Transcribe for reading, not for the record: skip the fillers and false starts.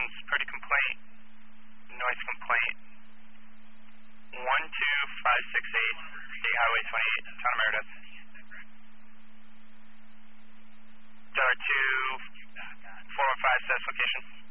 locations, party complaint, noise complaint, 12568, State Highway 28, Town of Meredith. Tower 2, 415 status location.